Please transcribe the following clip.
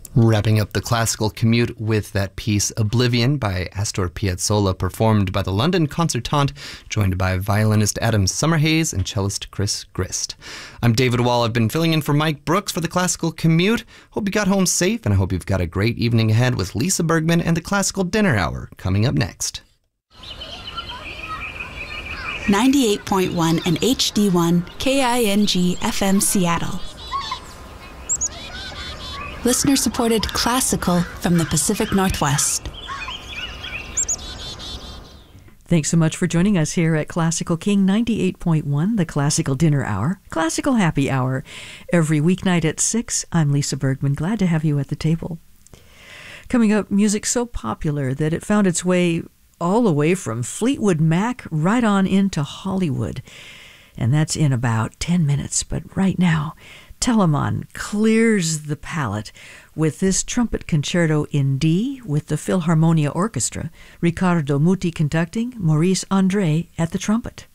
Wrapping up the classical commute with that piece Oblivion by Astor Piazzolla, performed by the London Concertante, joined by violinist Adam Summerhays and cellist Chris Grist. I'm David Wall. I've been filling in for Mike Brooks for the classical commute. Hope you got home safe, and I hope you've got a great evening ahead with Lisa Bergman and the Classical Dinner Hour coming up next. 98.1 and HD1 KING FM Seattle. Listener-supported classical from the Pacific Northwest. Thanks so much for joining us here at Classical King 98.1, the Classical Dinner Hour, Classical Happy Hour. Every weeknight at 6, I'm Lisa Bergman. Glad to have you at the table. Coming up, music so popular that it found its way all the way from Fleetwood Mac right on into Hollywood. And that's in about 10 minutes. But right now, Telemann clears the palette with this trumpet concerto in D with the Philharmonia Orchestra, Riccardo Muti conducting, Maurice Andre at the trumpet.